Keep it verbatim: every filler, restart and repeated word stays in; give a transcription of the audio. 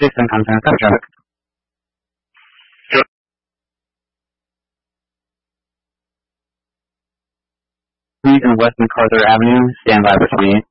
Jason content subject. Please in West MacArthur Avenue, stand by for twenty-eight.